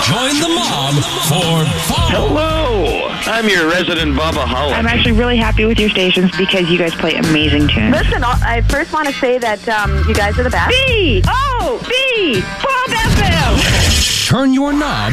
Join the mob for fun. Hello, I'm your resident Bubba-holic. I'm actually really happy with your stations because you guys play amazing tunes. Listen, I first want to say that you guys are the best. B-O-B, Bob FM. Turn your knob